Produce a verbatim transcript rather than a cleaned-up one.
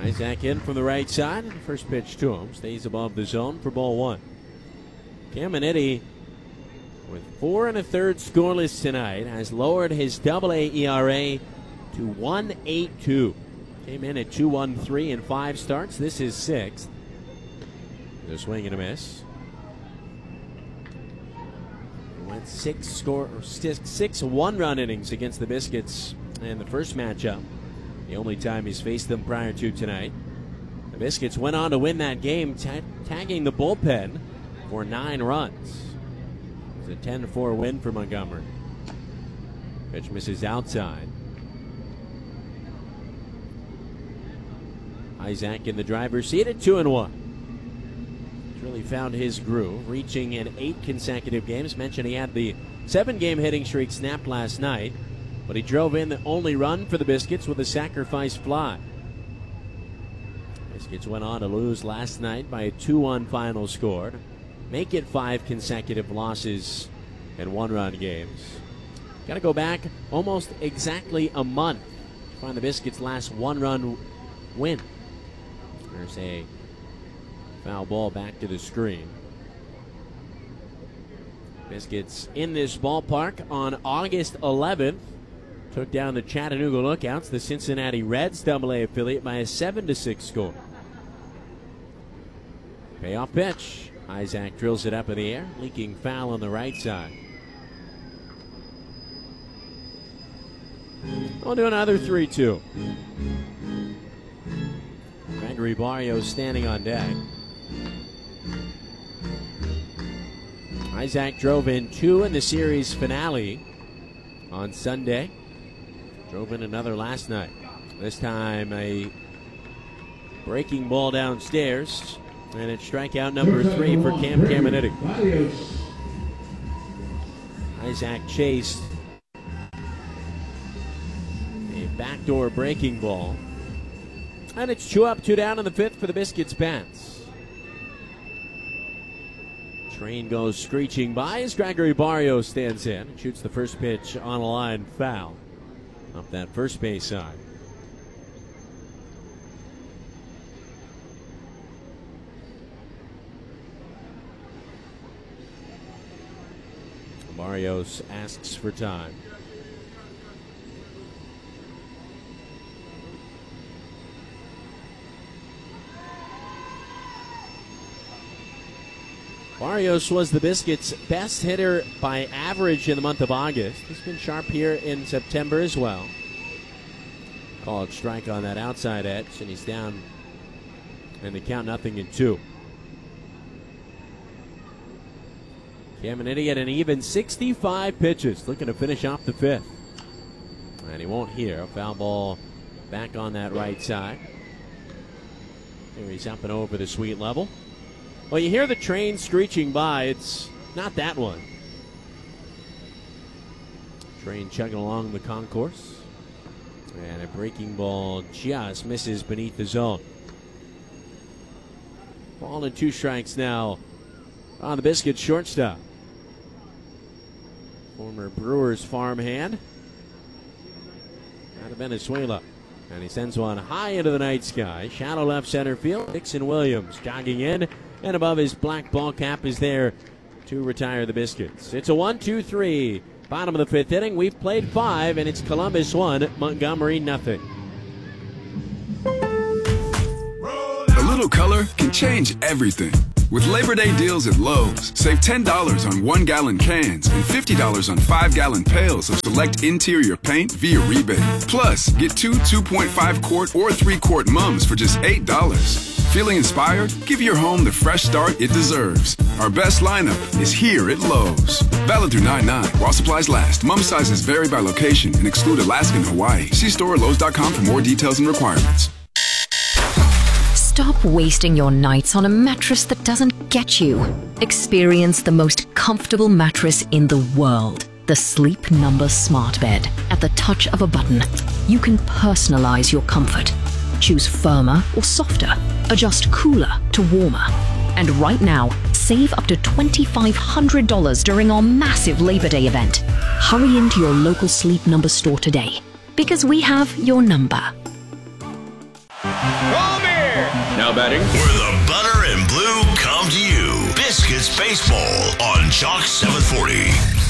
Isaac in from the right side. First pitch to him. Stays above the zone for ball one. Caminiti, with four and a third scoreless tonight, has lowered his double A E R A to one point eight two. Came in at two point one three in five starts. This is sixth. The swing and a miss. Went six score six, six one-run innings against the Biscuits in the first matchup. The only time he's faced them prior to tonight. The Biscuits went on to win that game, ta tagging the bullpen for nine runs. It's a ten to four win for Montgomery. Pitch misses outside. Isaac in the driver's seat at two and one. He's really found his groove, reaching in eight consecutive games. Mentioned he had the seven-game hitting streak snapped last night, but he drove in the only run for the Biscuits with a sacrifice fly. Biscuits went on to lose last night by a two one final score, make it five consecutive losses in one-run games. Got to go back almost exactly a month to find the Biscuits' last one-run win. There's a foul ball back to the screen. Biscuits in this ballpark on August eleventh took down the Chattanooga Lookouts, the Cincinnati Reds double A affiliate, by a seven to six score. Payoff pitch. Isaac drills it up in the air, leaking foul on the right side. We'll do another three two. Gregory Barrios standing on deck. Isaac drove in two in the series finale on Sunday. Drove in another last night. This time a breaking ball downstairs, and it's strikeout number three for Cam Caminiti. Isaac chased a backdoor breaking ball. And it's two up, two down in the fifth for the Biscuits bats. Train goes screeching by as Gregory Barrios stands in and shoots the first pitch on a line foul up that first base side. Barrios asks for time. Barrios was the Biscuits' best hitter by average in the month of August. He's been sharp here in September as well. Called strike on that outside edge, and he's down in the count, nothing in two. Caminiti at an even sixty-five pitches, looking to finish off the fifth. And he won't hear. A foul ball back on that right side. Here he's up and over the sweet level. Well, you hear the train screeching by. It's not that one. Train chugging along the concourse. And a breaking ball just misses beneath the zone. Ball and two strikes now on the Biscuits shortstop. Former Brewers farmhand out of Venezuela. And he sends one high into the night sky. Shallow left center field. Dixon Williams jogging in. And above his black ball cap is there to retire the Biscuits. It's a one two three. Bottom of the fifth inning. We've played five, and it's Columbus one, Montgomery nothing. A little color can change everything. With Labor Day deals at Lowe's, save ten dollars on one-gallon cans and fifty dollars on five-gallon pails of select interior paint via rebate. Plus, get two two point five quart or three quart mums for just eight dollars. Feeling inspired? Give your home the fresh start it deserves. Our best lineup is here at Lowe's. Valid through nine nine while supplies last. Mum sizes vary by location and exclude Alaska and Hawaii. See store at Lowe's dot com for more details and requirements. Stop wasting your nights on a mattress that doesn't get you. Experience the most comfortable mattress in the world. The Sleep Number Smart Bed. At the touch of a button, you can personalize your comfort. Choose firmer or softer. Adjust cooler to warmer. And right now, save up to two thousand five hundred dollars during our massive Labor Day event. Hurry into your local Sleep Number store today, because we have your number. From now betting. Where the butter and blue come to you. Biscuits Baseball on Chalk seven forty.